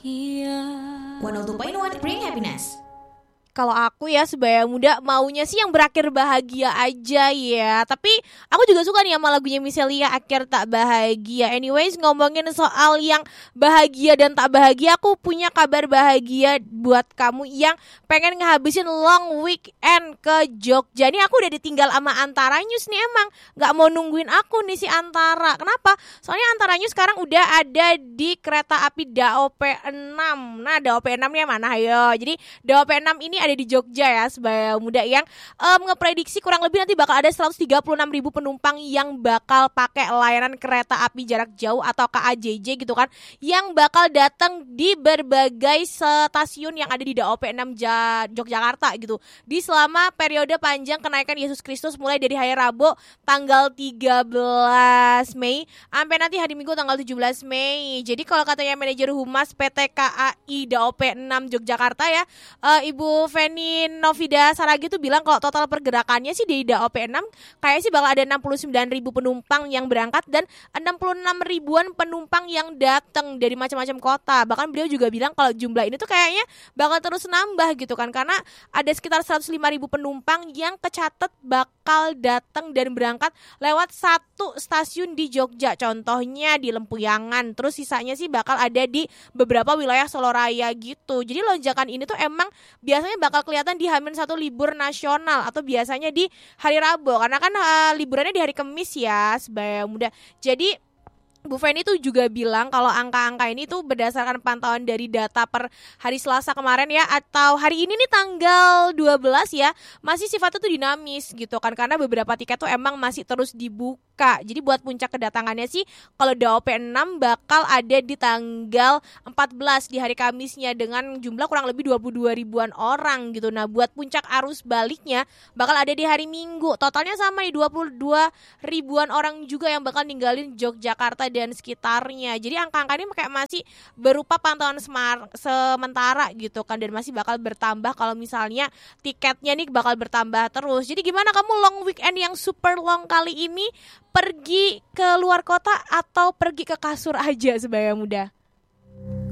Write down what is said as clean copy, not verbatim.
102.1 Bring Happiness. Kalau aku ya sebaya muda maunya sih yang berakhir bahagia aja ya. Tapi aku juga suka nih sama lagunya Miselia, Akhir Tak Bahagia. Anyways, ngomongin soal yang bahagia dan tak bahagia, aku punya kabar bahagia buat kamu yang pengen ngehabisin long weekend ke Jogja. Nih aku udah ditinggal sama Antara News nih, emang gak mau nungguin aku nih si Antara. Kenapa? Soalnya Antara News sekarang udah ada di kereta api DAOP 6. Nah DAOP 6 nya mana ayo. Jadi DAOP 6 ini ada di Jogja ya, sebaya muda yang ngeprediksi kurang lebih nanti bakal ada 136.000 penumpang yang bakal pakai layanan kereta api jarak jauh atau KAJJ gitu kan, yang bakal datang di berbagai stasiun yang ada di DAOP 6 Yogyakarta gitu di selama periode panjang kenaikan Yesus Kristus, mulai dari hari Rabu tanggal 13 Mei sampai nanti hari Minggu tanggal 17 Mei. Jadi kalau katanya manajer Humas PT KAI DAOP 6 Yogyakarta ya, Ibu Feni Novida Saragi tuh bilang kalau total pergerakannya sih di DAOP 6 kayak sih bakal ada 69.000 penumpang yang berangkat dan 66 ribuan penumpang yang datang dari macam-macam kota. Bahkan beliau juga bilang kalau jumlah ini tuh kayaknya bakal terus nambah gitu kan, karena ada sekitar 105.000 penumpang yang kecatat bakal datang dan berangkat lewat satu stasiun di Jogja, contohnya di Lempuyangan. Terus sisanya sih bakal ada di beberapa wilayah Solo Raya gitu. Jadi lonjakan ini tuh emang biasanya bakal kelihatan di H-1 libur nasional atau biasanya di hari Rabu, karena kan liburannya di hari Kamis ya sebaya muda. Jadi Bu Feni tuh juga bilang kalau angka-angka ini tuh berdasarkan pantauan dari data per hari Selasa kemarin ya, atau hari ini nih tanggal 12 ya, masih sifatnya tuh dinamis gitu kan, karena beberapa tiket tuh emang masih terus dibuka. Jadi buat puncak kedatangannya sih kalau DAOP 6 bakal ada di tanggal 14 di hari Kamisnya dengan jumlah kurang lebih 22 ribuan orang gitu. Nah buat puncak arus baliknya bakal ada di hari Minggu, totalnya sama nih 22 ribuan orang juga yang bakal ninggalin Yogyakarta dan sekitarnya. Jadi angka-angka ini kayak masih berupa pantauan sementara gitu kan, dan masih bakal bertambah kalau misalnya tiketnya nih bakal bertambah terus. Jadi gimana kamu long weekend yang super long kali ini, pergi ke luar kota atau pergi ke kasur aja sebaya muda?